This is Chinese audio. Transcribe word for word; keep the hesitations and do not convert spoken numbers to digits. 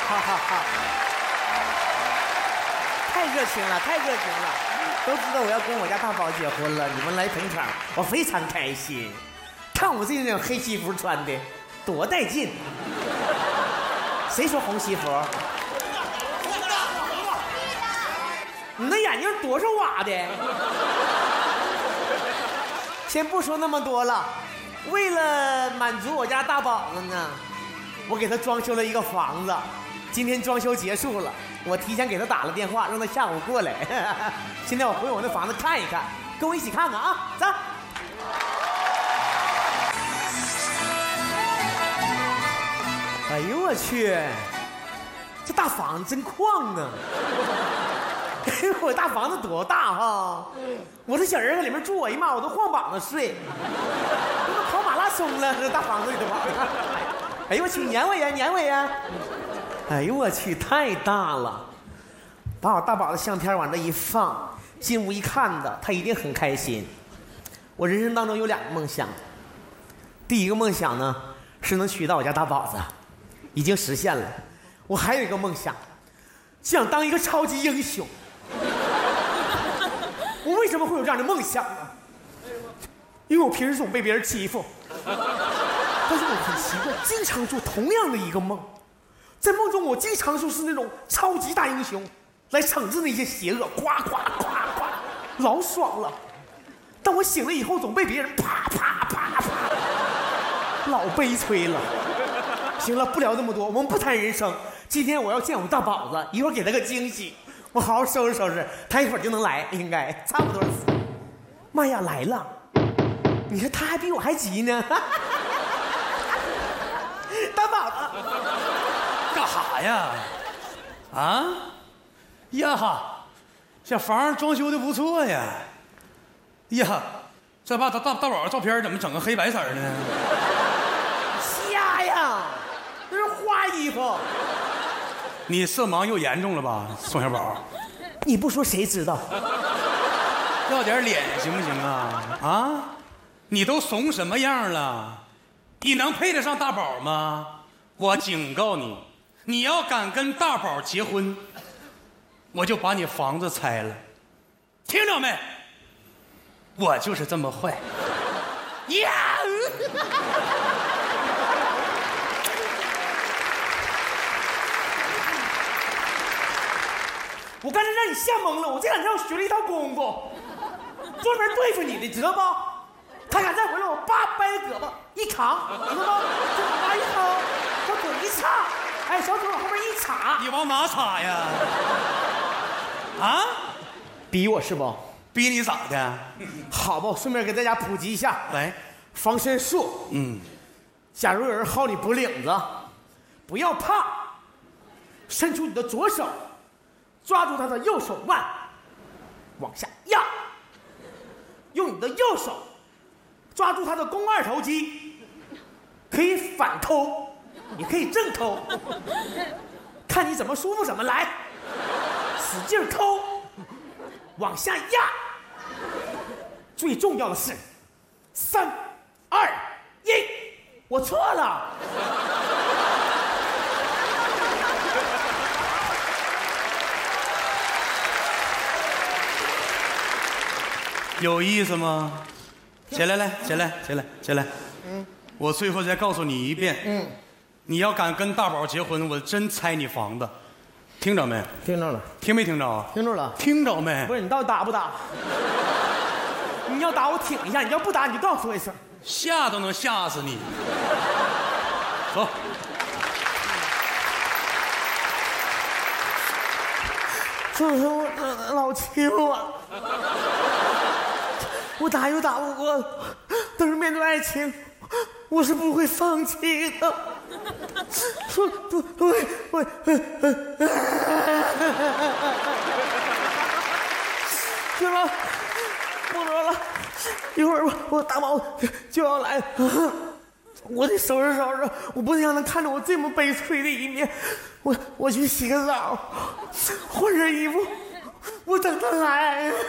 好好好，太热情了，太热情了！都知道我要跟我家大宝结婚了，你们来捧场，我非常开心。看我这种黑西服穿的，多带劲！谁说红西服？你那眼睛多少瓦的？先不说那么多了，为了满足我家大宝子呢，我给他装修了一个房子。今天装修结束了，我提前给他打了电话，让他下午过来。现在我回我那房子看一看，跟我一起看看啊，走。哎呦我去，这大房子真旷啊！我大房子多大哈！我这小人搁里面住，我一妈我都晃膀子睡，我都跑马拉松了，这大房子里头。哎呦我去，撵我呀，撵我呀！哎呦我去，太大了！把我大宝的相片往这一放，进屋一看的，他一定很开心。我人生当中有两个梦想，第一个梦想呢是能娶到我家大宝子，已经实现了。我还有一个梦想，想当一个超级英雄。我为什么会有这样的梦想呢？因为我平时总被别人欺负，但是我很奇怪，经常做同样的一个梦，在梦中我经常就是那种超级大英雄，来惩治那些邪恶，夸夸夸夸，老爽了。但我醒了以后，总被别人啪啪啪啪，老悲催了。行了，不聊那么多，我们不谈人生。今天我要见我大宝子，一会儿给他个惊喜。我好好收拾收拾，他一会儿就能来，应该差不多。妈呀，来了！你说他还比我还急呢。大宝子， 干啥呀？啊？呀哈，这房装修的不错呀。呀，这把大大大宝照片怎么整个黑白色呢？ 瞎呀，这是花衣服。 你色盲又严重了吧，宋小宝？ 你不说谁知道？ 要点脸行不行啊？啊，你都怂什么样了？你能配得上大宝吗？我警告你，你要敢跟大宝结婚，我就把你房子拆了，听着没？我就是这么坏。呀！ 我刚才让你吓懵了，我这两天我学了一套功夫，专门对付你的，知道不？他敢再回来，我叭掰着胳膊一扛，知道吗？这往哪一扛，小腿一叉，哎，小腿往后面一叉。 你往哪插呀？啊？ 逼我是不？ 逼你咋的？ 好吧，我顺便给大家普及一下， 来， 防身术。嗯，假如有人薅你脖领子，不要怕，伸出你的左手，抓住他的右手腕，往下压，用你的右手抓住他的肱二头肌，可以反抠，也可以正抠，看你怎么舒服怎么来，使劲抠，往下压。最重要的是，三、二、一，我错了。 有意思吗？起来，来，起来，起来，起来。嗯，我最后再告诉你一遍。嗯，你要敢跟大宝结婚，我真拆你房子，听着没？ 听着了。 听没听着？ 听着了。 听着没？ 不是，你到底打不打？你要打我挺一下，你要不打你就告诉我一声。 吓都能吓死你。走。 这是我的老欺负我，我打又打不过，但是面对爱情，我是不会放弃的。说不对，我行了，不说了，一会儿我我大宝就要来，我得收拾收拾，我不能让他看着我这么悲催的一面。我我去洗个澡，换身衣服，我等他来。